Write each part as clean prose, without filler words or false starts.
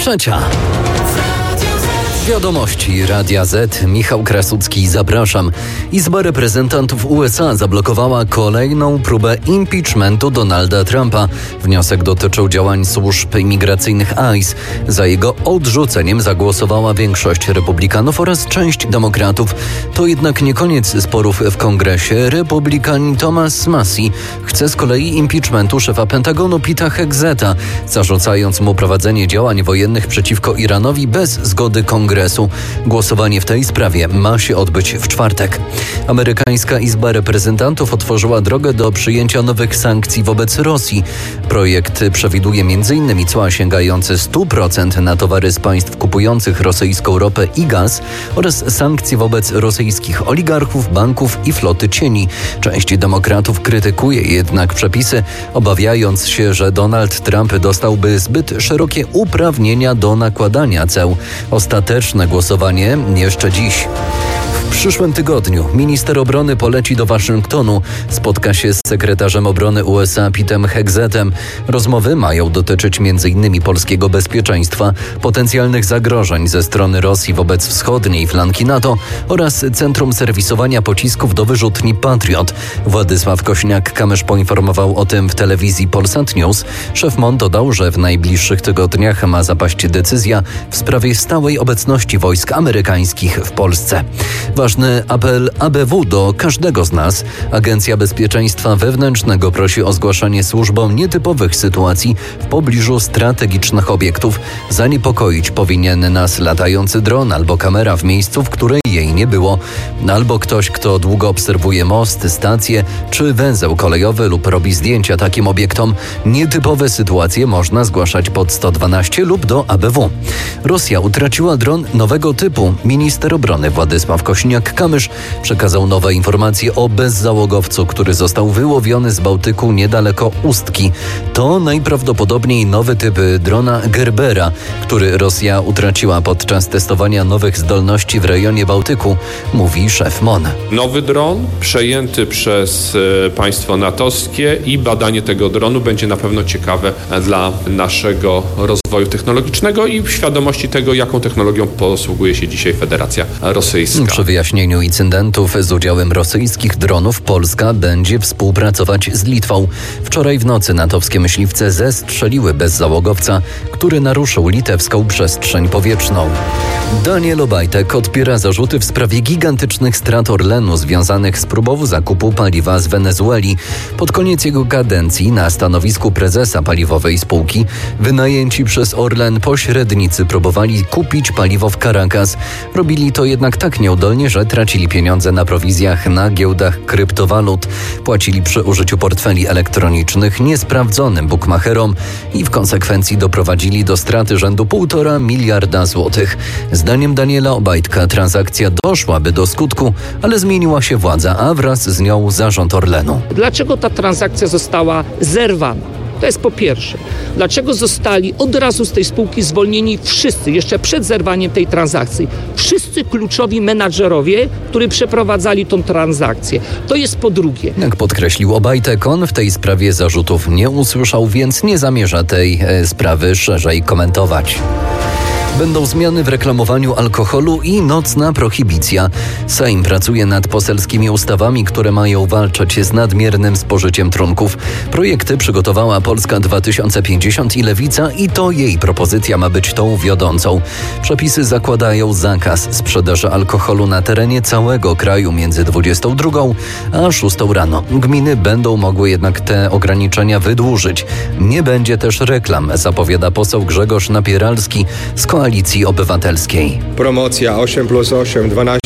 Trzecia. Wiadomości Radia Z. Michał Krasucki, zapraszam. Izba Reprezentantów USA zablokowała kolejną próbę impeachmentu Donalda Trumpa. Wniosek dotyczył działań służb imigracyjnych ICE. Za jego odrzuceniem zagłosowała większość republikanów oraz część demokratów. To jednak nie koniec sporów w Kongresie. Republikanin Thomas Massie chce z kolei impeachmentu szefa Pentagonu Peta Hegseta, zarzucając mu prowadzenie działań wojennych przeciwko Iranowi bez zgody Kongresu. Głosowanie w tej sprawie ma się odbyć w czwartek. Amerykańska Izba Reprezentantów otworzyła drogę do przyjęcia nowych sankcji wobec Rosji. Projekt przewiduje m.in. cła sięgające 100% na towary z państw kupujących rosyjską ropę i gaz oraz sankcje wobec rosyjskich oligarchów, banków i floty cieni. Część demokratów krytykuje jednak przepisy, obawiając się, że Donald Trump dostałby zbyt szerokie uprawnienia do nakładania ceł. Ostateczne głosowanie jeszcze dziś. W przyszłym tygodniu minister obrony poleci do Waszyngtonu. Spotka się z sekretarzem obrony USA Petem Hegsetem. Rozmowy mają dotyczyć m.in. polskiego bezpieczeństwa, potencjalnych zagrożeń ze strony Rosji wobec wschodniej flanki NATO oraz centrum serwisowania pocisków do wyrzutni Patriot. Władysław Kośniak-Kamysz poinformował o tym w telewizji Polsat News. Szef MON dodał, że w najbliższych tygodniach ma zapaść decyzja w sprawie stałej obecności wojsk amerykańskich w Polsce. Ważny apel ABW do każdego z nas. Agencja Bezpieczeństwa Wewnętrznego prosi o zgłaszanie służbom nietypowych sytuacji w pobliżu strategicznych obiektów. Zaniepokoić powinien nas latający dron albo kamera w miejscu, w której jej nie było. Albo ktoś, kto długo obserwuje most, stację czy węzeł kolejowy lub robi zdjęcia takim obiektom. Nietypowe sytuacje można zgłaszać pod 112 lub do ABW. Rosja utraciła dron nowego typu. Minister obrony Władysław Kośniak-Kamysz przekazał nowe informacje o bezzałogowcu, który został wyłowiony z Bałtyku niedaleko Ustki. To najprawdopodobniej nowy typ drona Gerbera, który Rosja utraciła podczas testowania nowych zdolności w rejonie Bałtyku, mówi szef MON. Nowy dron przejęty przez państwo natowskie i badanie tego dronu będzie na pewno ciekawe dla naszego rozwoju technologicznego i świadomości tego, jaką technologią posługuje się dzisiaj Federacja Rosyjska. Przy wyjaśnieniu incydentów z udziałem rosyjskich dronów Polska będzie współpracować z Litwą. Wczoraj w nocy natowskie myśliwce zestrzeliły bezzałogowca, który naruszył litewską przestrzeń powietrzną. Daniel Obajtek odpiera zarzuty w sprawie gigantycznych strat Orlenu związanych z próbą zakupu paliwa z Wenezueli. Pod koniec jego kadencji na stanowisku prezesa paliwowej spółki wynajęci przez Orlen pośrednicy próbowali kupić paliwo w Caracas. Robili to jednak tak nieudolnie, że tracili pieniądze na prowizjach na giełdach kryptowalut. Płacili przy użyciu portfeli elektronicznych niesprawdzonym bukmacherom i w konsekwencji doprowadzili do straty rzędu 1,5 miliarda złotych. Zdaniem Daniela Obajtka transakcja doszłaby do skutku, ale zmieniła się władza, a wraz z nią zarząd Orlenu. Dlaczego ta transakcja została zerwana? To jest po pierwsze. Dlaczego zostali od razu z tej spółki zwolnieni wszyscy, jeszcze przed zerwaniem tej transakcji? Wszyscy kluczowi menadżerowie, którzy przeprowadzali tą transakcję. To jest po drugie. Jak podkreślił Obajtek, on w tej sprawie zarzutów nie usłyszał, więc nie zamierza tej sprawy szerzej komentować. Będą zmiany w reklamowaniu alkoholu i nocna prohibicja. Sejm pracuje nad poselskimi ustawami, które mają walczyć z nadmiernym spożyciem trunków. Projekty przygotowała Polska 2050 i Lewica i to jej propozycja ma być tą wiodącą. Przepisy zakładają zakaz sprzedaży alkoholu na terenie całego kraju między 22 a 6 rano. Gminy będą mogły jednak te ograniczenia wydłużyć. Nie będzie też reklam, zapowiada poseł Grzegorz Napieralski z Koalicji Obywatelskiej. Promocja 8+8,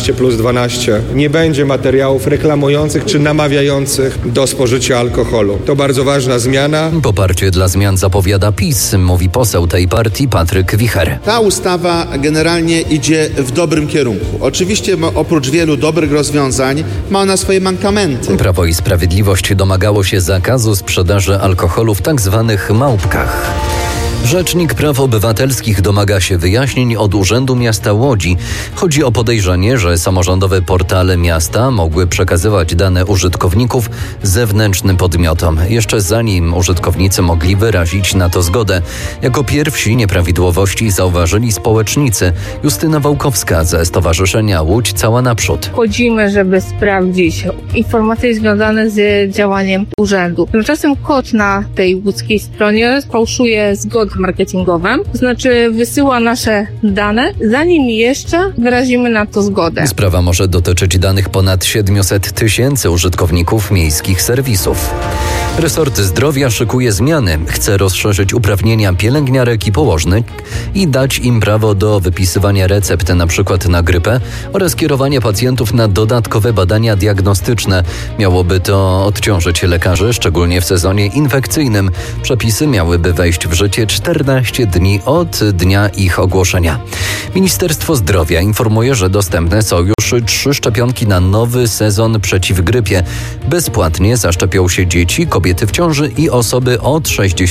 12+12. Nie będzie materiałów reklamujących czy namawiających do spożycia alkoholu. To bardzo ważna zmiana. Poparcie dla zmian zapowiada PiS, mówi poseł tej partii Patryk Wicher. Ta ustawa generalnie idzie w dobrym kierunku. Oczywiście oprócz wielu dobrych rozwiązań ma ona swoje mankamenty. Prawo i Sprawiedliwość domagało się zakazu sprzedaży alkoholu w tak zwanych małpkach. Rzecznik Praw Obywatelskich domaga się wyjaśnień od Urzędu Miasta Łodzi. Chodzi o podejrzenie, że samorządowe portale miasta mogły przekazywać dane użytkowników zewnętrznym podmiotom, jeszcze zanim użytkownicy mogli wyrazić na to zgodę. Jako pierwsi nieprawidłowości zauważyli społecznicy. Justyna Wałkowska ze Stowarzyszenia Łódź Cała Naprzód. Wchodzimy, żeby sprawdzić informacje związane z działaniem urzędu. Tymczasem kod na tej łódzkiej stronie fałszuje zgody marketingowe, to znaczy wysyła nasze dane, zanim jeszcze wyrazimy na to zgodę. Sprawa może dotyczyć danych ponad 700 000 użytkowników miejskich serwisów. Resort Zdrowia szykuje zmiany. Chce rozszerzyć uprawnienia pielęgniarek i położnych i dać im prawo do wypisywania recept np. na grypę oraz kierowania pacjentów na dodatkowe badania diagnostyczne. Miałoby to odciążyć lekarzy, szczególnie w sezonie infekcyjnym. Przepisy miałyby wejść w życie 14 dni od dnia ich ogłoszenia. Ministerstwo Zdrowia informuje, że dostępne są już 3 szczepionki na nowy sezon przeciw grypie. Bezpłatnie zaszczepią się dzieci, kobiety w ciąży i osoby od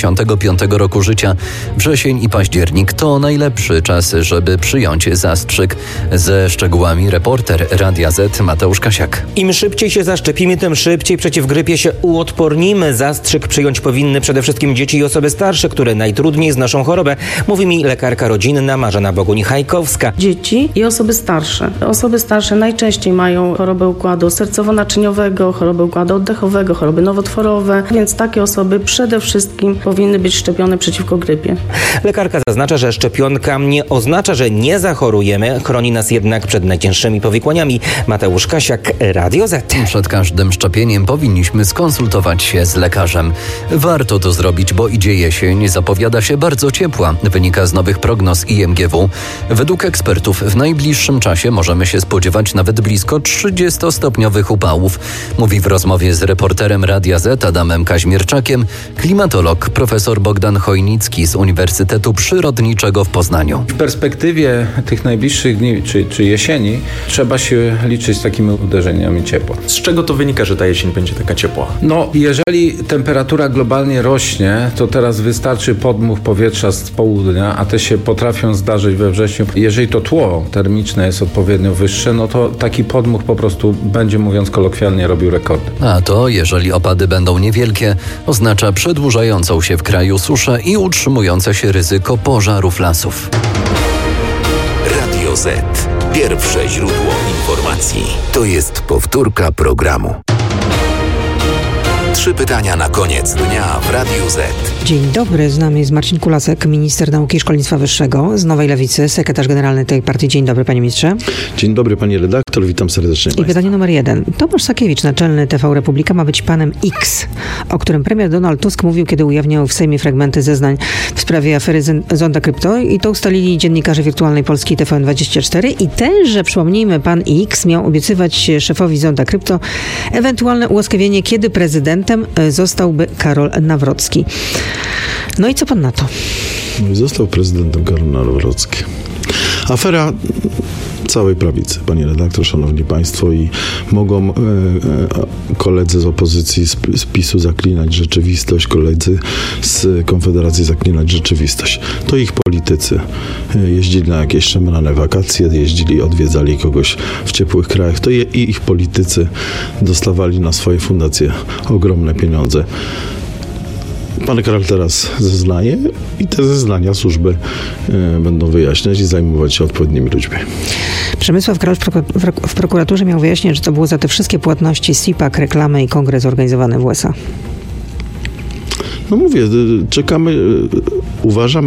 65 roku życia. Wrzesień i październik to najlepszy czas, żeby przyjąć zastrzyk. Ze szczegółami reporter Radia Z Mateusz Kasiak. Im szybciej się zaszczepimy, tym szybciej przeciw grypie się uodpornimy. Zastrzyk przyjąć powinny przede wszystkim dzieci i osoby starsze, które najtrudniej znoszą chorobę, mówi mi lekarka rodzinna Marzena Boguń-Hajkowska. Dzieci i osoby starsze. Osoby starsze najczęściej mają chorobę układu sercowo-naczyniowego, chorobę układu oddechowego, choroby nowotworowe, więc takie osoby przede wszystkim powinny być szczepione przeciwko grypie. Lekarka zaznacza, że szczepionka nie oznacza, że nie zachorujemy, chroni nas jednak przed najcięższymi powikłaniami. Mateusz Kasiak, Radio Z. Przed każdym szczepieniem powinniśmy skonsultować się z lekarzem. Warto to zrobić, bo idzie jesień, zapowiada się bardzo ciepła, wynika z nowych prognoz IMGW. Według ekspertów w najbliższym czasie możemy się spodziewać nawet blisko 30-stopniowych upałów. Mówi w rozmowie z reporterem Radia Z Adamem Kaźmierczakiem klimatolog profesor Bogdan Chojnicki z Uniwersytetu Przyrodniczego w Poznaniu. W perspektywie tych najbliższych dni czy jesieni trzeba się liczyć z takimi uderzeniami ciepła. Z czego to wynika, że ta jesień będzie taka ciepła? No, jeżeli temperatura globalnie rośnie, to teraz wystarczy podmuch powietrza z południa, a te się potrafią zdarzyć we wrześniu. Jeżeli to tło termiczne jest odpowiednio wyższe, no to taki podmuch po prostu będzie, mówiąc kolokwialnie, robił rekordy. A to, jeżeli opady będą niewielkie, oznacza przedłużającą się w kraju suszę i utrzymujące się ryzyko pożarów lasów. Radio Z. Pierwsze źródło informacji. To jest powtórka programu. 3 pytania na koniec dnia w Radiu Z. Dzień dobry, z nami jest Marcin Kulasek, minister nauki i szkolnictwa wyższego z Nowej Lewicy, sekretarz generalny tej partii. Dzień dobry, panie ministrze. Dzień dobry, pani redaktor, witam serdecznie I pytanie numer 1. Tomasz Sakiewicz, naczelny TV Republika, ma być panem X, o którym premier Donald Tusk mówił, kiedy ujawniał w Sejmie fragmenty zeznań w sprawie afery Zonda Krypto, i to ustalili dziennikarze Wirtualnej Polski TVN24. I tenże, przypomnijmy, pan X miał obiecywać szefowi Zonda Krypto ewentualne ułaskawienie, kiedy prezydentem zostałby Karol Nawrocki. No i co pan na to? Został prezydentem Karol Nawrocki. Afera całej prawicy, pani redaktor, szanowni państwo, i mogą koledzy z opozycji z PiS-u zaklinać rzeczywistość, koledzy z Konfederacji zaklinać rzeczywistość. To ich politycy jeździli na jakieś szemrane wakacje, jeździli, odwiedzali kogoś w ciepłych krajach. To i ich politycy dostawali na swoje fundacje ogromne pieniądze. Pan Karol teraz zeznaje i te zeznania służby będą wyjaśniać i zajmować się odpowiednimi ludźmi. Przemysław Karol w prokuraturze miał wyjaśnić, że to było za te wszystkie płatności CIPAK, reklamy i kongres organizowany w USA. No mówię, czekamy, uważam,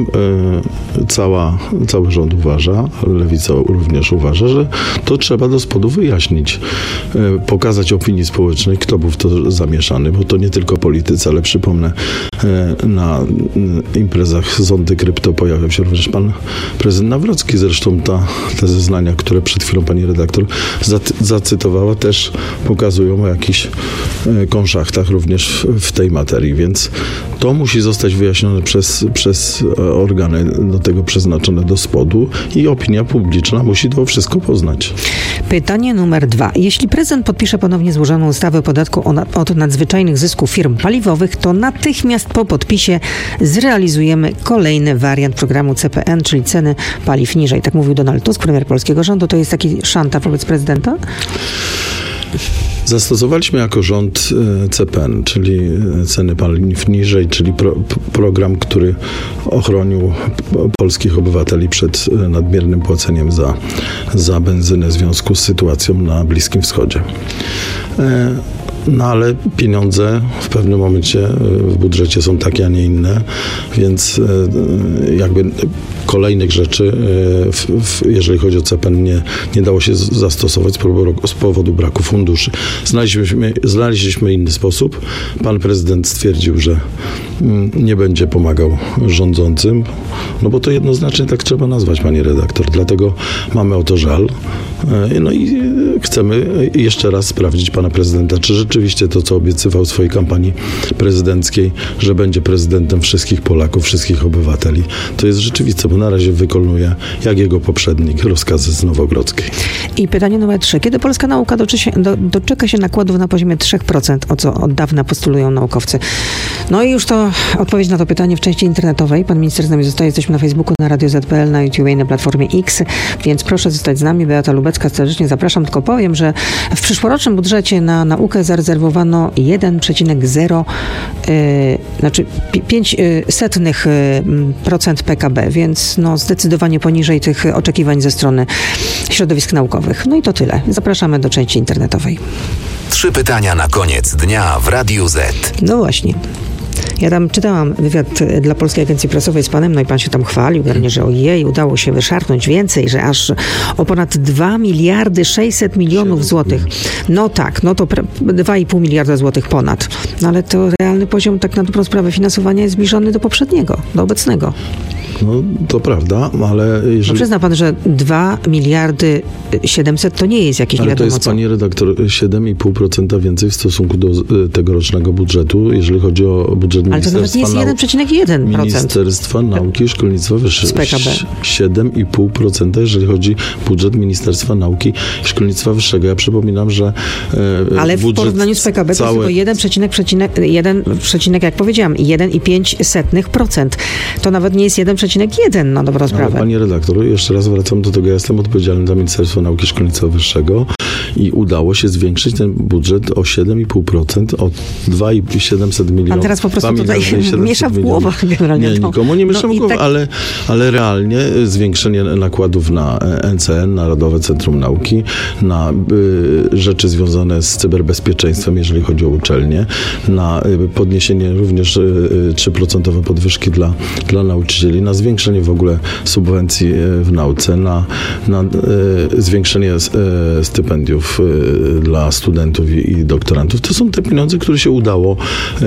cały rząd uważa, Lewica również uważa, że to trzeba do spodu wyjaśnić, pokazać opinii społecznej, kto był w to zamieszany, bo to nie tylko politycy, ale przypomnę, na imprezach Zondy Krypto pojawiał się również pan prezydent Nawrocki. Zresztą te zeznania, które przed chwilą pani redaktor zacytowała, też pokazują o jakichś konszachtach również w tej materii, więc to musi zostać wyjaśnione przez organy do tego przeznaczone do spodu i opinia publiczna musi to wszystko poznać. Pytanie numer 2. Jeśli prezydent podpisze ponownie złożoną ustawę o podatku od nadzwyczajnych zysków firm paliwowych, to natychmiast po podpisie zrealizujemy kolejny wariant programu CPN, czyli ceny paliw niżej. Tak mówił Donald Tusk, premier polskiego rządu. To jest taki szantaż wobec prezydenta? Zastosowaliśmy jako rząd CPN, czyli ceny paliw niżej, czyli program, który ochronił polskich obywateli przed nadmiernym płaceniem za benzynę w związku z sytuacją na Bliskim Wschodzie. No ale pieniądze w pewnym momencie w budżecie są takie, a nie inne, więc jakby kolejnych rzeczy, jeżeli chodzi o CPN, nie dało się zastosować z powodu braku funduszy. Znaleźliśmy inny sposób. Pan prezydent stwierdził, że nie będzie pomagał rządzącym, no bo to jednoznacznie tak trzeba nazwać, pani redaktor. Dlatego mamy o to żal. No i chcemy jeszcze raz sprawdzić pana prezydenta, czy rzeczywiście to, co obiecywał w swojej kampanii prezydenckiej, że będzie prezydentem wszystkich Polaków, wszystkich obywateli, to jest rzeczywiste, bo na razie wykonuje, jak jego poprzednik, rozkazy z Nowogrodzkiej. I pytanie numer 3. Kiedy polska nauka doczeka się nakładów na poziomie 3%, o co od dawna postulują naukowcy? No i już to odpowiedź na to pytanie w części internetowej. Pan minister z nami zostaje. Jesteśmy na Facebooku, na Radio ZPL, na YouTube i na Platformie X, więc proszę zostać z nami. Beata Lubecka, serdecznie zapraszam. Tylko powiem, że w przyszłorocznym budżecie na naukę zarezerwowano 0,5% PKB, więc no zdecydowanie poniżej tych oczekiwań ze strony środowisk naukowych. No i to tyle. Zapraszamy do części internetowej. 3 pytania na koniec dnia w Radiu Z. No właśnie. Ja tam czytałam wywiad dla Polskiej Agencji Prasowej z panem, no i pan się tam chwalił, że ojej, udało się wyszarpnąć więcej, że aż o ponad 2 miliardy 600 milionów złotych. No tak, no to 2,5 miliarda złotych ponad. No ale to realny poziom tak na dobrą sprawę finansowania jest zbliżony do poprzedniego, do obecnego. No to prawda, ale jeżeli... No przyzna pan, że 2 miliardy 700 to nie jest jakieś ale wiadomo to jest, co. pani redaktor, 7,5% więcej w stosunku do tegorocznego budżetu, jeżeli chodzi o budżet Ministerstwa Ale to nawet nie jest 1,1%. Ministerstwa Nauki i Szkolnictwa Wyższego. Z PKB. 7,5%, jeżeli chodzi o budżet Ministerstwa Nauki i Szkolnictwa Wyższego. Ja przypominam, że ale w porównaniu z PKB to jest tylko 1,1, jak powiedziałam, 1,5%. To nawet nie jest 1,1 na dobrą sprawę. Ale pani redaktor, jeszcze raz wracam do tego, ja jestem odpowiedzialny za Ministerstwo Nauki i Szkolnictwa Wyższego i udało się zwiększyć ten budżet o 7,5%, o 2,700 milionów. Pan teraz po prostu tutaj miesza w głowach generalnie. Nie, nikomu nie mieszam w głowach, ale realnie zwiększenie nakładów na NCN, Narodowe Centrum Nauki, na rzeczy związane z cyberbezpieczeństwem, jeżeli chodzi o uczelnie, na podniesienie również 3% podwyżki dla nauczycieli, na zwiększenie w ogóle subwencji w nauce, na zwiększenie stypendiów dla studentów i doktorantów. To są te pieniądze, które się udało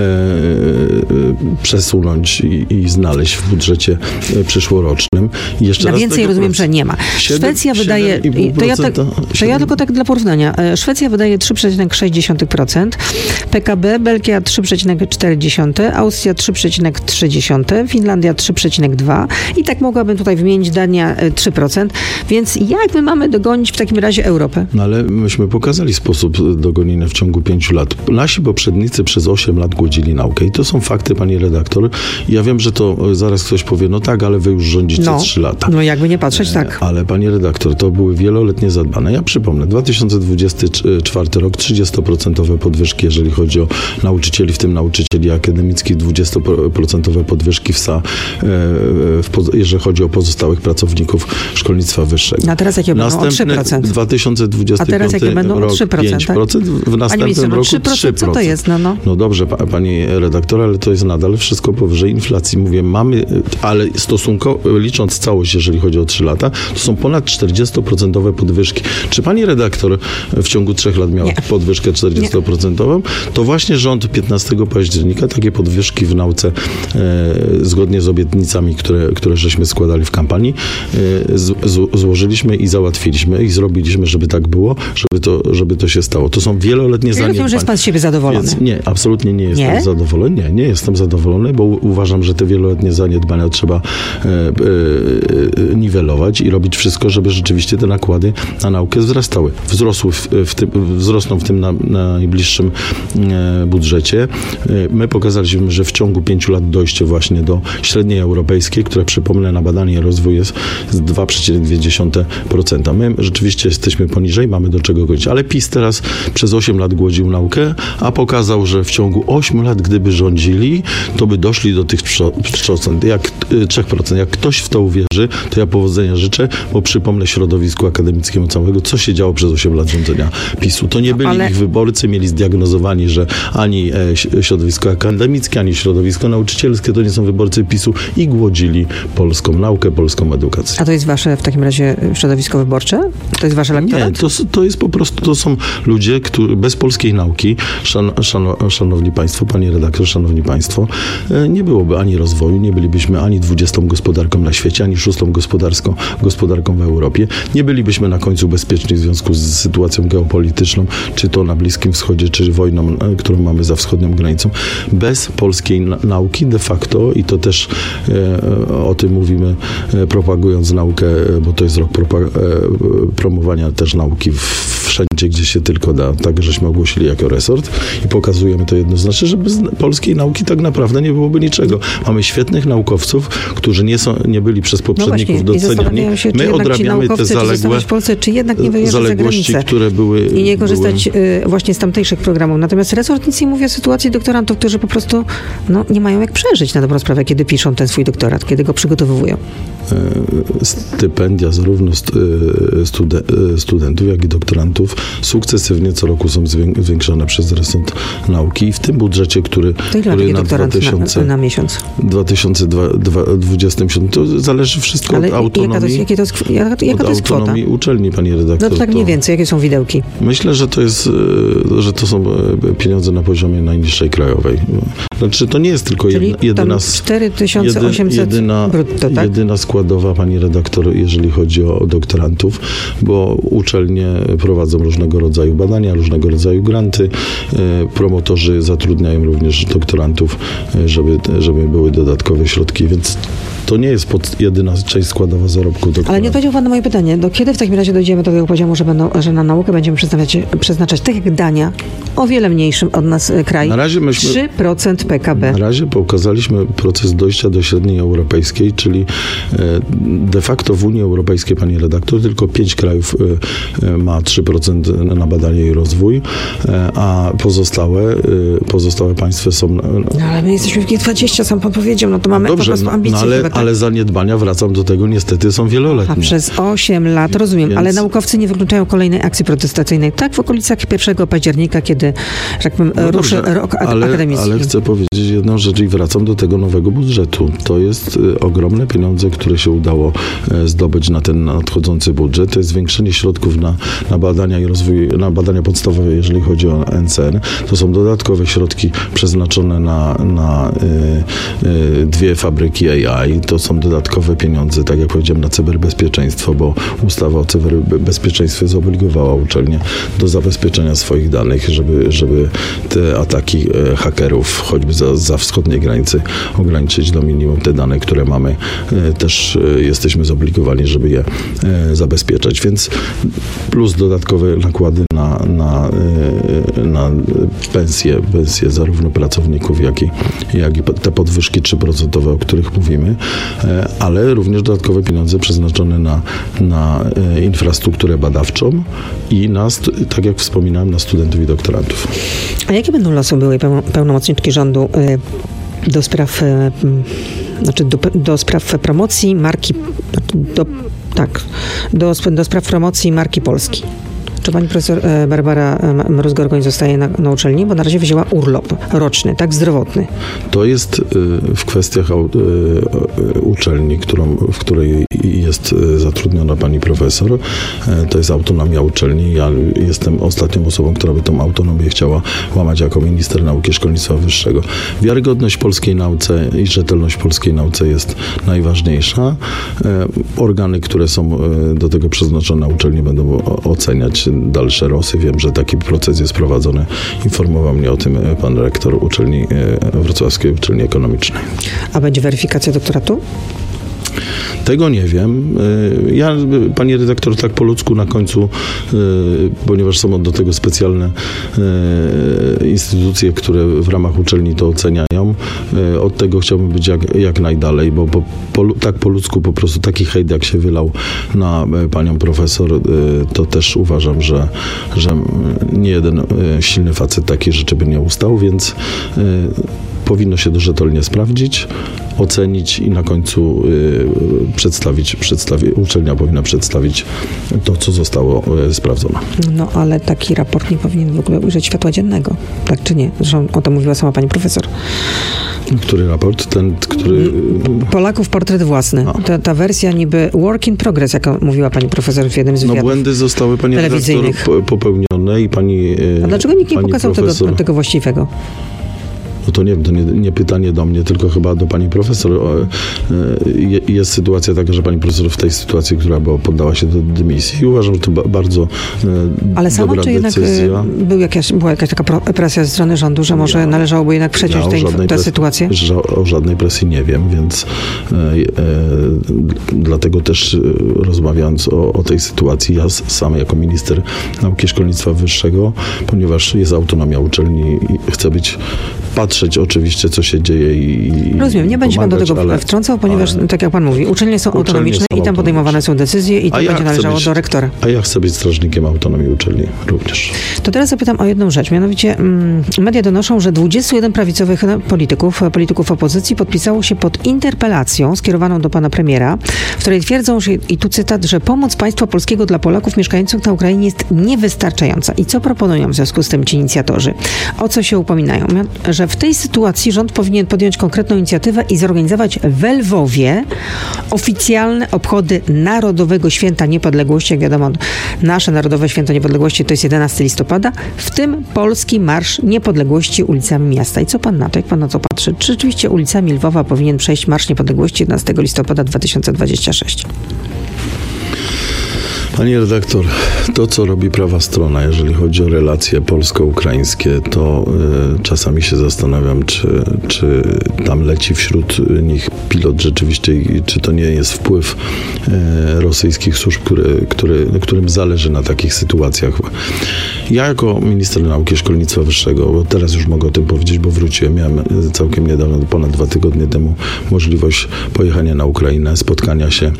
przesunąć i znaleźć w budżecie przyszłorocznym. I jeszcze na więcej rozumiem, że nie ma. Szwecja wydaje, to ja tylko tak dla porównania, Szwecja wydaje 3,6%, PKB, Belgia 3,4%, Austria 3,3%, Finlandia 3,2% i tak mogłabym tutaj wymienić Dania 3%, więc jak my mamy dogonić w takim razie Europę? No ale myśmy pokazali sposób dogonienia w ciągu 5 lat. Nasi poprzednicy przez 8 lat głodzili naukę i to są fakty, pani redaktor. Ja wiem, że to zaraz ktoś powie, no tak, ale wy już rządzicie 3 lata. No jakby nie patrzeć, tak. Ale pani redaktor, to były wieloletnie zadbane. Ja przypomnę, 2024 rok 30% podwyżki, jeżeli chodzi o nauczycieli, w tym nauczycieli akademickich, 20% podwyżki jeżeli chodzi o pozostałych pracowników szkolnictwa wyższego. A teraz jakie będą? O 3%. 2025 a teraz jakie będą? rok 3%, 5%, w następnym roku 3%. Co to jest? No dobrze, pani redaktor, ale to jest nadal wszystko powyżej inflacji. Mówię, mamy, ale stosunkowo, licząc całość, jeżeli chodzi o 3 lata, to są ponad 40% podwyżki. Czy pani redaktor w ciągu 3 lat miała podwyżkę 40%? To właśnie rząd 15 października takie podwyżki w nauce zgodnie z obietnicami, które które żeśmy składali w kampanii, złożyliśmy i załatwiliśmy i zrobiliśmy, żeby tak było, żeby to się stało. To są wieloletnie zaniedbania. Rozumiem, że jest pan z siebie zadowolony. Więc nie, absolutnie nie jestem zadowolony. Nie jestem zadowolony, bo uważam, że te wieloletnie zaniedbania trzeba niwelować i robić wszystko, żeby rzeczywiście te nakłady na naukę wzrastały. Wzrosną w tym najbliższym budżecie. My pokazaliśmy, że w ciągu 5 lat dojście właśnie do średniej europejskiej, która, przypomnę, na badanie i rozwój jest 2,2%. My rzeczywiście jesteśmy poniżej, mamy do czego kończyć. Ale PiS teraz przez 8 lat głodził naukę, a pokazał, że w ciągu 8 lat, gdyby rządzili, to by doszli do tych 3%. Jak ktoś w to uwierzy, to ja powodzenia życzę, bo przypomnę środowisku akademickiemu całego, co się działo przez 8 lat rządzenia PiS-u. To nie byli ich wyborcy, mieli zdiagnozowani, że ani środowisko akademickie, ani środowisko nauczycielskie to nie są wyborcy PiS-u i głodzili polską naukę, polską edukację. A to jest wasze w takim razie środowisko wyborcze? To jest wasze elektorat? Nie, to jest po prostu, to są ludzie, którzy bez polskiej nauki, szanowni państwo, panie redaktor, szanowni państwo, nie byłoby ani rozwoju, nie bylibyśmy ani 20. gospodarką na świecie, ani 6. gospodarką w Europie. Nie bylibyśmy na końcu bezpieczni w związku z sytuacją geopolityczną, czy to na Bliskim Wschodzie, czy wojną, którą mamy za wschodnią granicą. Bez polskiej nauki de facto, i to też o tym mówimy, propagując naukę, bo to jest rok promowania też nauki wszędzie, gdzie się tylko da. Tak, żeśmy ogłosili jako resort i pokazujemy to jednoznacznie, że bez polskiej nauki tak naprawdę nie byłoby niczego. Mamy świetnych naukowców, którzy nie byli przez poprzedników doceniani. My odrabiamy te zaległe w Polsce, czy jednak nie wyjeżdżać za granicę które były i nie korzystać właśnie z tamtejszych programów. Natomiast resort nic nie mówi o sytuacji doktorantów, którzy po prostu nie mają jak przeżyć na dobrą sprawę, kiedy piszą ten swój doktorat, kiedy go przygotowują. Stypendia zarówno studentów, jak i doktorantów sukcesywnie co roku są zwiększane przez resort nauki i w tym budżecie, który na 2027, to zależy wszystko od autonomii. Jaka to jest kwota? Autonomii uczelni, pani redaktor. No to tak mniej więcej, jakie są widełki? Myślę, że to są pieniądze na poziomie najniższej krajowej. Znaczy, to nie jest tylko jedyna 4800 brutto, tak? Jedyna składowa, pani redaktor, jeżeli chodzi o doktorantów, bo uczelnie prowadzą różnego rodzaju badania, różnego rodzaju granty. Promotorzy zatrudniają również doktorantów, żeby były dodatkowe środki, więc to nie jest jedyna część składowa zarobku doktora. Ale nie odpowiedział pan na moje pytanie. Do kiedy w takim razie dojdziemy do tego poziomu, że na naukę będziemy przeznaczać, tak jak Dania, o wiele mniejszym od nas kraj, na razie 3% PKB. Na razie pokazaliśmy proces dojścia do średniej europejskiej, czyli de facto w Unii Europejskiej, pani redaktor, tylko 5 krajów ma 3% na badanie i rozwój, a pozostałe państwa są... No, ale my jesteśmy w G20, sam pan powiedział, to mamy po prostu ambicje. Ale zaniedbania, wracam do tego, niestety są wieloletnie. A przez 8 lat, rozumiem, ale naukowcy nie wykluczają kolejnej akcji protestacyjnej. Tak, w okolicach 1 października, kiedy, że tak powiem, ruszy rok akademicki. Ale chcę powiedzieć jedną rzecz i wracam do tego nowego budżetu. To jest ogromne pieniądze, które się udało zdobyć na ten nadchodzący budżet. To jest zwiększenie środków na badania i rozwój, na badania podstawowe, jeżeli chodzi o NCN. To są dodatkowe środki przeznaczone na 2 fabryki AI. To są dodatkowe pieniądze, tak jak powiedziałem, na cyberbezpieczeństwo, bo ustawa o cyberbezpieczeństwie zobligowała uczelnie do zabezpieczenia swoich danych, żeby te ataki hakerów, choćby za wschodniej granicy, ograniczyć do minimum. Te dane, które mamy, też jesteśmy zobligowani, żeby je zabezpieczać. Więc plus dodatkowe nakłady na pensje zarówno pracowników, jak i te podwyżki 3%, o których mówimy, ale również dodatkowe pieniądze przeznaczone na infrastrukturę badawczą i tak jak wspominałem, na studentów i doktorantów. A jakie będą losy byłej pełnomocniczki rządu do spraw promocji marki, do spraw promocji marki Polski? Czy pani profesor Barbara Mróz-Gorgoń zostaje na uczelni? Bo na razie wzięła urlop roczny, tak, zdrowotny. To jest w kwestiach uczelni, w której jest zatrudniona pani profesor. To jest autonomia uczelni. Ja jestem ostatnią osobą, która by tą autonomię chciała łamać jako minister nauki i szkolnictwa wyższego. Wiarygodność polskiej nauce i rzetelność polskiej nauce jest najważniejsza. Organy, które są do tego przeznaczone na uczelni, będą oceniać dalsze losy. Wiem, że taki proces jest prowadzony. Informował mnie o tym pan rektor uczelni Wrocławskiej Uczelni Ekonomicznej. A będzie weryfikacja doktoratu? Tego nie wiem. Ja, pani redaktor, tak po ludzku na końcu, ponieważ są do tego specjalne instytucje, które w ramach uczelni to oceniają, od tego chciałbym być jak najdalej, bo tak po ludzku po prostu taki hejt, jak się wylał na panią profesor, to też uważam, że nie jeden silny facet takiej rzeczy by nie ustał, więc powinno się to rzetelnie sprawdzić, ocenić i na końcu uczelnia powinna przedstawić to, co zostało sprawdzone. No, ale taki raport nie powinien w ogóle ujrzeć światła dziennego, tak czy nie? Zresztą o tym mówiła sama pani profesor. Który raport? Ten, który... Polaków portret własny. Ta wersja niby work in progress, jak mówiła pani profesor w jednym z wywiadów. Błędy zostały, pani redaktor, popełnione i pani... A dlaczego nikt nie pokazał tego właściwego? No to nie wiem, to nie pytanie do mnie, tylko chyba do pani profesor. Jest sytuacja taka, że pani profesor w tej sytuacji, która poddała się do dymisji, uważam, że to bardzo ale sama, dobra czy jednak decyzja. Była jakaś taka presja ze strony rządu, że może należałoby jednak przeciąć tę sytuację? O żadnej presji nie wiem, więc dlatego też rozmawiając o tej sytuacji, ja sam jako minister nauki i szkolnictwa wyższego, ponieważ jest autonomia uczelni i chcę patrzeć oczywiście, co się dzieje i rozumiem, nie będzie pan do tego wtrącał, ponieważ, tak jak pan mówi, uczelnie są autonomiczne i tam podejmowane są decyzje i to będzie należało do rektora. A ja chcę być strażnikiem autonomii uczelni również. To teraz zapytam o jedną rzecz, mianowicie media donoszą, że 21 prawicowych polityków opozycji podpisało się pod interpelacją skierowaną do pana premiera, w której twierdzą, że, i tu cytat, że pomoc państwa polskiego dla Polaków mieszkających na Ukrainie jest niewystarczająca. I co proponują w związku z tym ci inicjatorzy? O co się upominają? Że w tej sytuacji rząd powinien podjąć konkretną inicjatywę i zorganizować w Lwowie oficjalne obchody Narodowego Święta Niepodległości. Jak wiadomo, nasze Narodowe Święto Niepodległości to jest 11 listopada, w tym polski Marsz Niepodległości ulicami miasta. I co pan na to? Jak pan na to patrzy? Czy rzeczywiście ulicami Lwowa powinien przejść Marsz Niepodległości 11 listopada 2026? Pani redaktor, to co robi prawa strona, jeżeli chodzi o relacje polsko-ukraińskie, to czasami się zastanawiam, czy tam leci wśród nich pilot rzeczywiście i czy to nie jest wpływ rosyjskich służb, którym zależy na takich sytuacjach. Ja jako minister nauki i szkolnictwa wyższego, bo teraz już mogę o tym powiedzieć, bo wróciłem, miałem całkiem niedawno, ponad 2 tygodnie temu możliwość pojechania na Ukrainę, spotkania się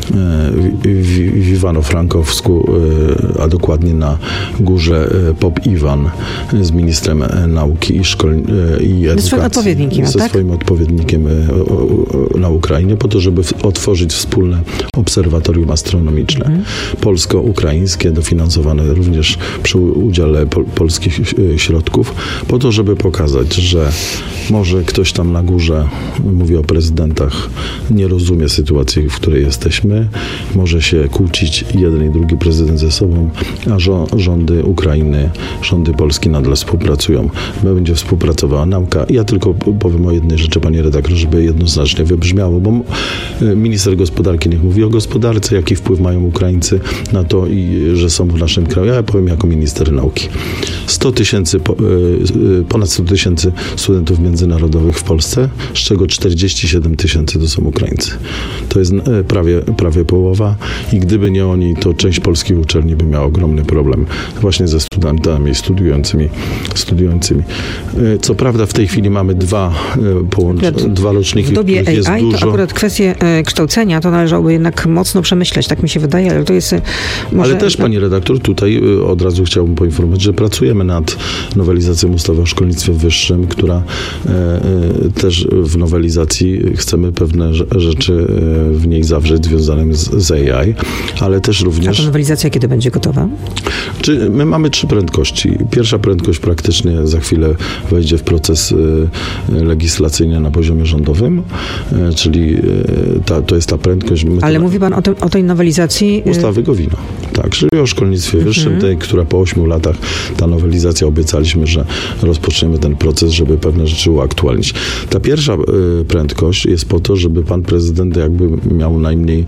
w Iwano-Frankowsku, a dokładnie na górze Pop Iwan z ministrem nauki i edukacji, ze swoim odpowiednikiem na Ukrainie, po to, żeby otworzyć wspólne obserwatorium astronomiczne polsko-ukraińskie, dofinansowane również przy udziale polskich środków, po to, żeby pokazać, że może ktoś tam na górze, mówię o prezydentach, nie rozumie sytuacji, w której jesteśmy, może się kłócić jeden i drugi prezydent ze sobą, a rządy Ukrainy, rządy Polski nadal współpracują. Będzie współpracowała nauka. Ja tylko powiem o jednej rzeczy, panie redaktorze, żeby jednoznacznie wybrzmiało, bo minister gospodarki niech mówi o gospodarce, jaki wpływ mają Ukraińcy na to, że są w naszym kraju. Ja powiem jako minister nauki. Ponad 100 tysięcy studentów międzynarodowych w Polsce, z czego 47 tysięcy to są Ukraińcy. To jest prawie połowa i gdyby nie oni, to część polskich uczelni by miała ogromny problem właśnie ze studentami studiującymi. Co prawda w tej chwili mamy dwa roczniki, w dobie których jest AI dużo. To akurat kwestie kształcenia to należałoby jednak mocno przemyśleć, tak mi się wydaje, ale to jest może... Ale też, pani redaktor, tutaj od razu chciałbym poinformować, że pracujemy nad nowelizacją ustawy o szkolnictwie wyższym, która też w nowelizacji chcemy pewne rzeczy w niej zawrzeć związane z AI, ale też również... A ta nowelizacja kiedy będzie? będzie gotowa? My mamy 3 prędkości. Pierwsza prędkość praktycznie za chwilę wejdzie w proces legislacyjny na poziomie rządowym, czyli to jest ta prędkość. Ale mówi pan o tej nowelizacji... Ustawy Gowina. Tak, czyli o szkolnictwie wyższym, tej, która po 8 latach, ta nowelizacja, obiecaliśmy, że rozpoczniemy ten proces, żeby pewne rzeczy uaktualnić. Ta pierwsza prędkość jest po to, żeby pan prezydent jakby miał najmniej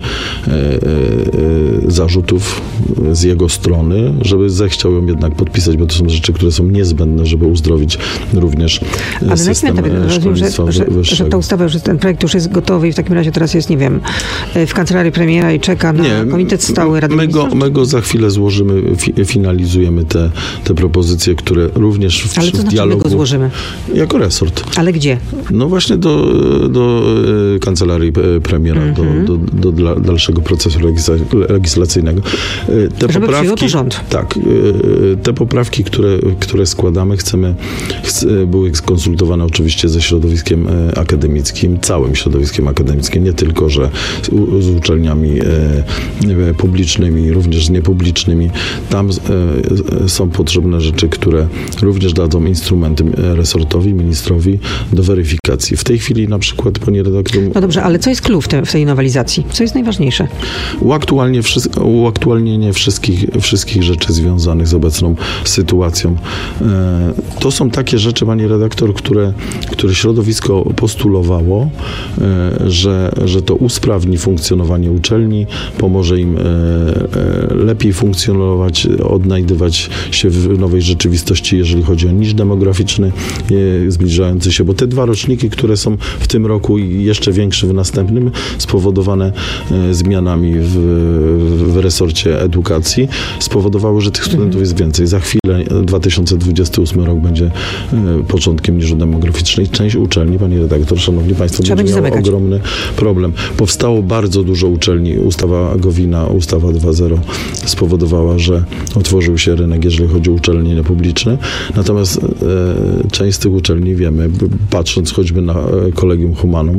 zarzutów z jego strony, żeby zechciał ją jednak podpisać, bo to są rzeczy, które są niezbędne, żeby uzdrowić również system szkolnictwa wyższego. Że ta ustawa, że ten projekt już jest gotowy i w takim razie teraz jest, nie wiem, w kancelarii premiera i czeka na komitet stały Rady Ministrów? My go za chwilę złożymy, finalizujemy te propozycje, które również w dialogu... Ale to znaczy my go złożymy? Jako resort. Ale gdzie? No właśnie do kancelarii premiera, do dalszego procesu legislacyjnego. Żeby przyjął to rząd. Tak. Te poprawki, które składamy, były skonsultowane oczywiście ze środowiskiem akademickim, całym środowiskiem akademickim, nie tylko, że z uczelniami publicznymi, również z niepublicznymi. Tam są potrzebne rzeczy, które również dadzą instrumenty resortowi, ministrowi do weryfikacji. W tej chwili na przykład, panie redaktor... No dobrze, ale co jest clue w tej nowelizacji? Co jest najważniejsze? Uaktualnienie wszystkich rzeczy związanych z obecną sytuacją. To są takie rzeczy, pani redaktor, które środowisko postulowało, że to usprawni funkcjonowanie uczelni, pomoże im lepiej funkcjonować, odnajdywać się w nowej rzeczywistości, jeżeli chodzi o niż demograficzny zbliżający się, bo te 2 roczniki, które są w tym roku i jeszcze większe w następnym, spowodowane zmianami w resorcie edukacji, spowodowały, że tych studentów jest więcej. Za chwilę 2028 rok będzie początkiem niżu demograficznej. Część uczelni, pani redaktor, szanowni państwo, będzie miała ogromny problem. Powstało bardzo dużo uczelni. Ustawa Gowina, ustawa 2.0 spowodowała, że otworzył się rynek, jeżeli chodzi o uczelnie niepubliczne. Natomiast część z tych uczelni, wiemy, patrząc choćby na Collegium Humanum,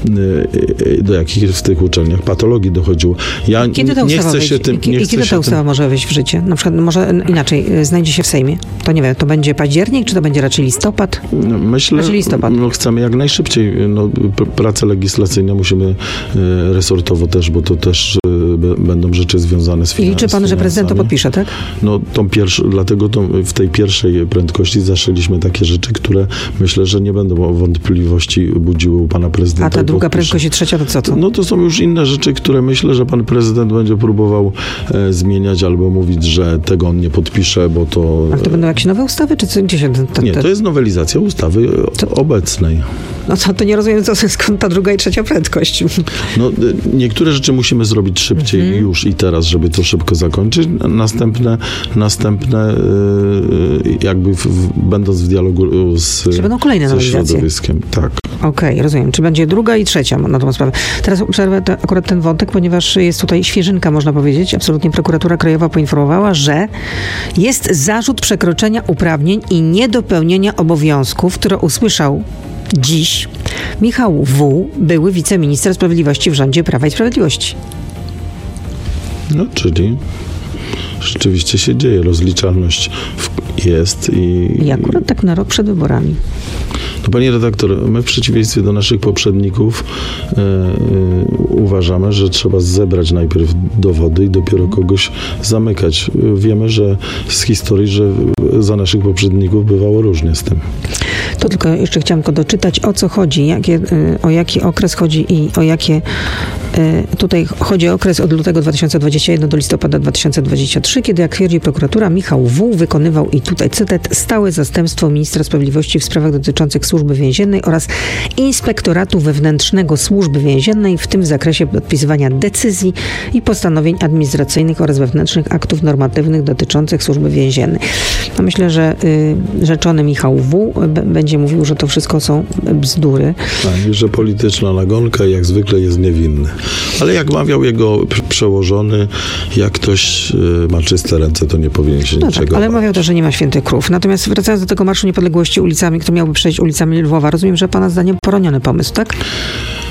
do jakich w tych uczelniach patologii dochodziło. Ja nie chcę się tym... Kiedy ta ustawa może wejść w życie? Na przykład może inaczej, znajdzie się w Sejmie. To nie wiem, to będzie październik, czy to będzie raczej listopad? Myślę, chcemy jak najszybciej. Pracę legislacyjną musimy resortowo też, bo to też będą rzeczy związane z finansami. I liczy pan, że prezydent to podpisze, tak? No dlatego w tej pierwszej prędkości zaszyliśmy takie rzeczy, które myślę, że nie będą wątpliwości budziły u pana prezydenta. A ta druga prędkość i trzecia to co to? No to są już inne rzeczy, które myślę, że pan prezydent będzie próbował zmieniać albo mówić, że tego on nie podpisze, bo to... A to będą jakieś nowe ustawy, czy gdzie się... Nie, to jest nowelizacja ustawy obecnej. No to nie rozumiem, skąd ta druga i trzecia prędkość. No niektóre rzeczy musimy zrobić szybciej już i teraz, żeby to szybko zakończyć. Następne jakby będąc w dialogu ze środowiskiem. Tak. Okej, rozumiem. Czy będzie druga i trzecia na tą sprawę. Teraz przerwę akurat ten wątek, ponieważ jest tutaj świeżynka, można powiedzieć. Absolutnie prokuratura krajowa poinformowała, że jest zarzut przekroczenia uprawnień i niedopełnienia obowiązków, które usłyszał dziś Michał W., były wiceminister sprawiedliwości w rządzie Prawa i Sprawiedliwości. No, czyli rzeczywiście się dzieje. Rozliczalność jest i akurat tak na rok przed wyborami. No, panie redaktor, my w przeciwieństwie do naszych poprzedników uważamy, że trzeba zebrać najpierw dowody i dopiero kogoś zamykać. Wiemy, że z historii, że za naszych poprzedników bywało różnie z tym. To tylko jeszcze chciałam doczytać, o co chodzi, o jaki okres chodzi i o jakie... Tutaj chodzi o okres od lutego 2021 do listopada 2023, kiedy, jak twierdzi prokuratura, Michał W. wykonywał, i tutaj cytat, stałe zastępstwo ministra sprawiedliwości w sprawach dotyczących Służby Więziennej oraz Inspektoratu Wewnętrznego Służby Więziennej, w tym w zakresie podpisywania decyzji i postanowień administracyjnych oraz wewnętrznych aktów normatywnych dotyczących Służby Więziennej. No myślę, że rzeczony Michał W. będzie mówił, że to wszystko są bzdury. Tak, że polityczna nagonka jak zwykle jest niewinny. Ale jak mawiał jego przełożony, jak ktoś ma czyste ręce, to nie powinien się niczego tak, ale mawiał też, że nie ma świętych krów. Natomiast wracając do tego Marszu Niepodległości ulicami, kto miałby przejść ulicami Lwowa, rozumiem, że pana zdaniem poroniony pomysł, tak?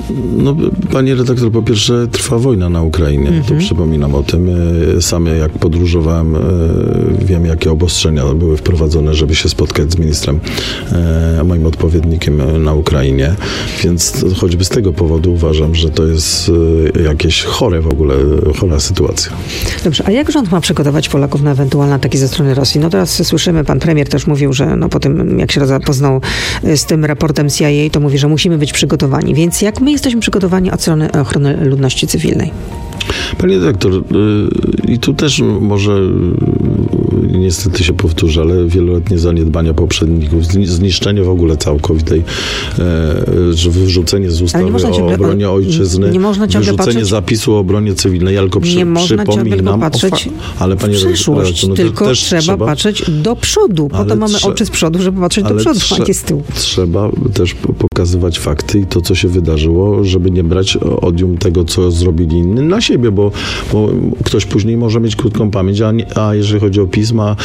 No, panie redaktor, po pierwsze trwa wojna na Ukrainie, to przypominam o tym. Sam jak podróżowałem, wiem jakie obostrzenia były wprowadzone, żeby się spotkać z ministrem, moim odpowiednikiem na Ukrainie, więc choćby z tego powodu uważam, że to jest jakieś chora sytuacja. Dobrze, a jak rząd ma przygotować Polaków na ewentualne ataki ze strony Rosji? No teraz słyszymy, pan premier też mówił, że po tym jak się zapoznał z tym raportem CIA, to mówi, że musimy być przygotowani. Więc jak my jesteśmy przygotowani od strony ochrony ludności cywilnej? Panie dyrektor, i tu też może niestety się powtórzę, ale wieloletnie zaniedbania poprzedników, zniszczenie w ogóle całkowitej, wyrzucenie z ustawy o obronie ojczyzny, wyrzucenie zapisu o obronie cywilnej, tylko przypominam, ale panie przyszłość, tylko trzeba patrzeć do przodu. Po to mamy oczy z przodu, żeby patrzeć do przodu, a nie z tyłu. Trzeba też pokazywać fakty i to, co się wydarzyło, żeby nie brać odium tego, co zrobili inni na siebie, bo ktoś później może mieć krótką pamięć, a jeżeli chodzi o pisma,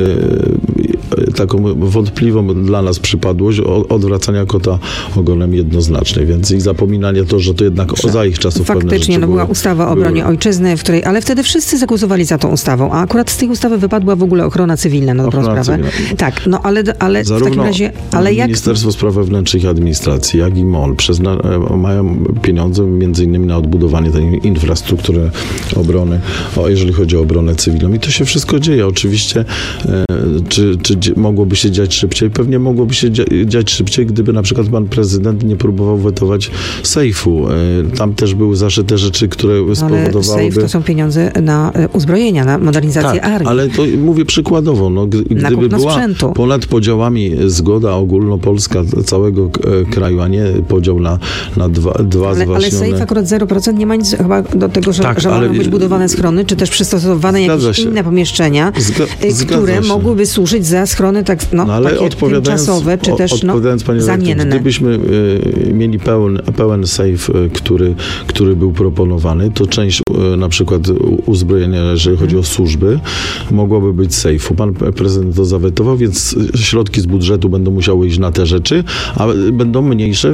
taką wątpliwą dla nas przypadłość odwracania kota ogonem jednoznacznie, więc i zapominanie to, że to jednak za ich czasów faktycznie była ustawa o obronie ojczyzny, w której, ale wtedy wszyscy zagłosowali za tą ustawą, a akurat z tej ustawy wypadła w ogóle ochrona cywilna na dobrą sprawę. Tak, no ale w takim razie, ale jak... Ministerstwo Spraw Wewnętrznych i Administracji, jak i MON mają pieniądze między innymi na odbudowanie tej infrastruktury obrony, jeżeli chodzi o obronę cywilną. I to się wszystko dzieje. Oczywiście, czy mogłoby się dziać szybciej? Pewnie mogłoby się dziać szybciej, gdyby na przykład pan prezydent nie próbował wetować sejfu. Tam też były zaszyte rzeczy, które spowodowałyby... Ale sejf to są pieniądze na uzbrojenia, na modernizację armii. Ale to mówię przykładowo. Gdyby była sprzętu. Ponad podziałami zgoda ogólnopolska całego kraju, a nie podział na dwa zwaśnione... Ale sejf akurat 0% nie ma nic chyba do tego, że mają być budowane schrony, czy też przystosowane jakieś inne pomieszczenia, które mogłyby służyć za schrony takie tymczasowe, czy też zamienne. Gdybyśmy mieli pełen sejf, który był proponowany, to część na przykład uzbrojenia, jeżeli chodzi o służby, mogłaby być sejfu. Pan prezydent to zawetował, więc środki z budżetu będą musiały iść na te rzeczy, a będą mniejsze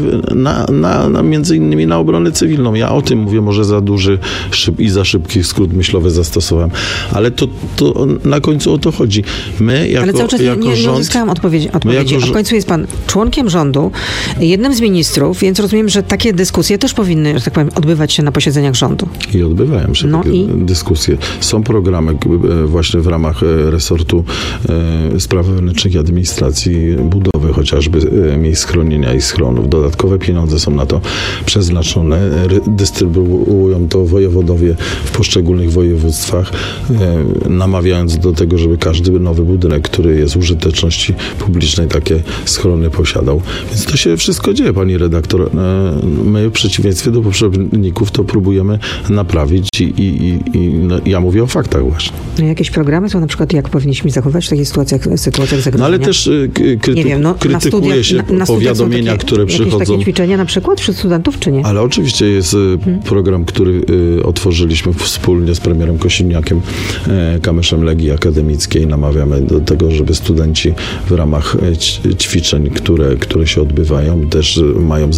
między innymi na obronę cywilną. Ja o tym mówię, może za duży i za szybki skrót myślowy zastosowałem. Ale to na końcu o to chodzi. My ale cały czas nie uzyskałam odpowiedzi. A w końcu jest pan członkiem rządu, jednym z ministrów, więc rozumiem, że takie dyskusje też powinny, że tak powiem, odbywać się na posiedzeniach rządu. I odbywają się takie dyskusje. Są programy właśnie w ramach resortu Spraw Wewnętrznych i Administracji, budowy chociażby miejsc schronienia i schronów. Dodatkowe pieniądze są na to przeznaczone. Dystrybuują to wojewodowie w poszczególnych województwach, namawiając do tego, żeby każdy nowy budynek, który jest użyteczności publicznej, takie schrony posiadał. Więc to się wszystko dzieje, pani redaktor. My w przeciwieństwie do poprzedników to próbujemy naprawić i ja mówię o faktach właśnie. Jakieś programy są na przykład, jak powinniśmy zachowywać w takich sytuacjach zagrożenia? No ale też krytykuje się powiadomienia, które przychodzą. Jakieś takie ćwiczenia na przykład wśród studentów, czy nie? Ale oczywiście jest program, który otworzyliśmy wspólnie z premierem Kosiniakiem, Kamyszem Legii Akademickiej. Namawiamy do tego, żeby studenci w ramach ćwiczeń, które się odbywają, też mają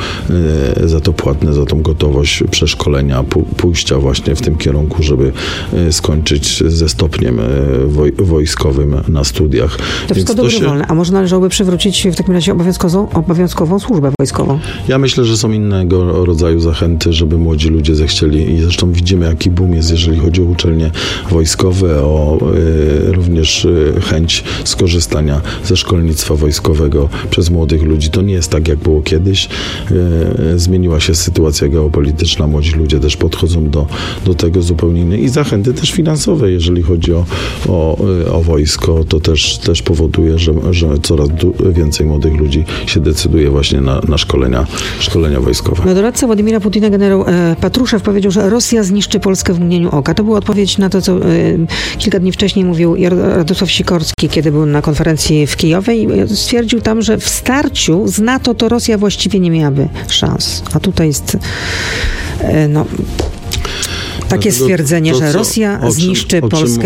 za to płatne, za tą gotowość przeszkolenia, pójścia właśnie w tym kierunku, żeby skończyć ze stopniem wojskowym na studiach. To wszystko dobrowolne. A może należałoby przywrócić w takim razie obowiązkową służbę wojskową? Ja myślę, że są innego rodzaju zachęty, żeby młodzi ludzie zechcieli i zresztą widzimy, jaki boom jest, jeżeli chodzi o uczelnie wojskowe, o również chęć skorzystania ze szkolnictwa wojskowego przez młodych ludzi. To nie jest tak, jak było kiedyś. Zmieniła się sytuacja geopolityczna. Młodzi ludzie też podchodzą do tego zupełnie inne. I zachęty też finansowe, jeżeli chodzi o wojsko, to też powoduje, że coraz więcej młodych ludzi się decyduje właśnie na szkolenia wojskowe. No, doradca Władimira Putina, generał Patruszew, powiedział, że Rosja zniszczy Polskę w mgnieniu oka. To była odpowiedź na to, co kilka dni wcześniej mówił Radosław Sikorski, kiedy był na konferencji w Kijowie i stwierdził tam, że w starciu z NATO to Rosja właściwie nie miałaby szans. A tutaj jest takie stwierdzenie, że Rosja zniszczy Polskę